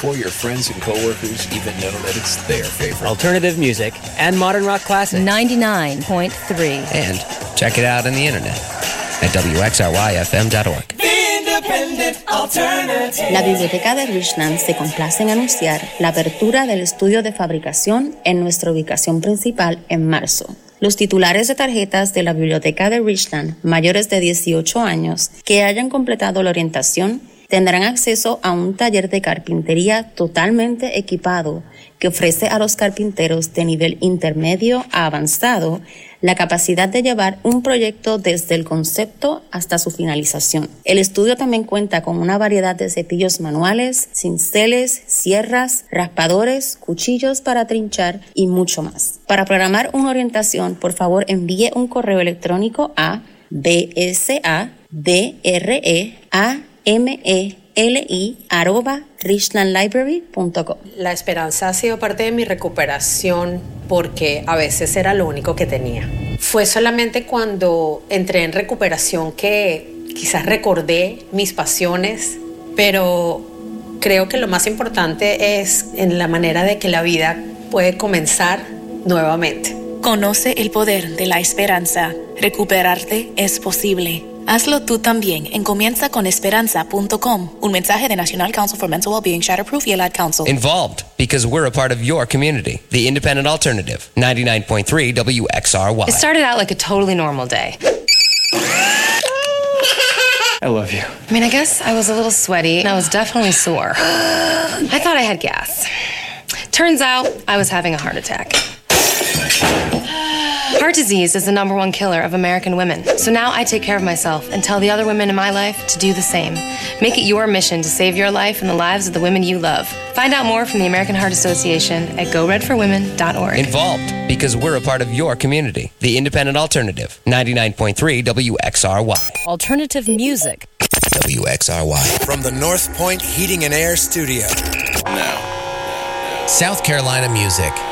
before your friends and coworkers even know that it's their favorite. Alternative music and modern rock classics. 99.3. And check it out on the internet at wxryfm.org. La Biblioteca de Richland se complace en anunciar la apertura del estudio de fabricación en nuestra ubicación principal en marzo. Los titulares de tarjetas de la Biblioteca de Richland, mayores de 18 años, que hayan completado la orientación, tendrán acceso a un taller de carpintería totalmente equipado que ofrece a los carpinteros de nivel intermedio a avanzado la capacidad de llevar un proyecto desde el concepto hasta su finalización. El estudio también cuenta con una variedad de cepillos manuales, cinceles, sierras, raspadores, cuchillos para trinchar y mucho más. Para programar una orientación, por favor envíe un correo electrónico a bsadreameli@richlandlibrary.com. La esperanza ha sido parte de mi recuperación porque a veces era lo único que tenía. Fue solamente cuando entré en recuperación que quizás recordé mis pasiones, pero creo que lo más importante es en la manera de que la vida puede comenzar nuevamente. Conoce el poder de la esperanza. Recuperarte es posible. Hazlo tú también en comienzaconesperanza.com. Un mensaje de National Council for Mental Wellbeing, Shatterproof y el Ad Council. Involved because we're a part of your community. The Independent Alternative, 99.3 WXRY. It started out like a totally normal day. I love you. I mean, I guess I was a little sweaty and I was definitely sore. I thought I had gas. Turns out I was having a heart attack. Heart disease is the #1 killer of American women. So now I take care of myself and tell the other women in my life to do the same. Make it your mission to save your life and the lives of the women you love. Find out more from the American Heart Association at goredforwomen.org. Involved because we're a part of your community. The Independent Alternative, 99.3 WXRY. Alternative music. WXRY. From the North Point Heating and Air Studio. Now, South Carolina music.